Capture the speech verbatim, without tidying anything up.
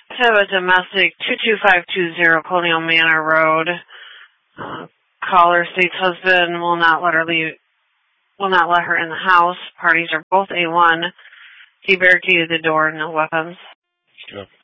have a domestic two two five two zero Colonial Manor Road. Uh, caller states husband will not let her leave, will not let her in the house. Parties are both A one. He barricaded the door, no weapons. Yep.